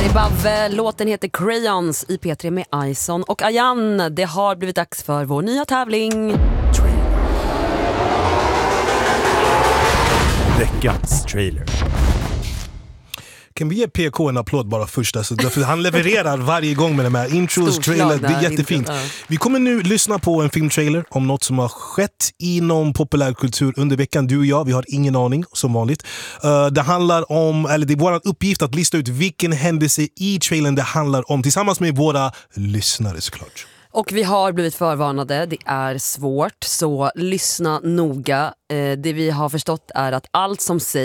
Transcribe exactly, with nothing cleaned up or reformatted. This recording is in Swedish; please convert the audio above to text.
Här i Bavve, låten heter Crayons i P tre med Ison och Ayan. Det har blivit dags för vår nya tävling. Veckans trailer. Kan vi ge P K en applåd bara först? Alltså, därför han levererar varje gång med de här intros, trailer. Det är jättefint. Intro, ja. Vi kommer nu lyssna på en filmtrailer om något som har skett inom populärkultur under veckan. Du och jag, vi har ingen aning som vanligt. Uh, det handlar om, eller det är vår uppgift att lista ut vilken händelse i trailern det handlar om tillsammans med våra lyssnare såklart. Och vi har blivit förvarnade, det är svårt, så lyssna noga. Eh, det vi har förstått är att allt som sägs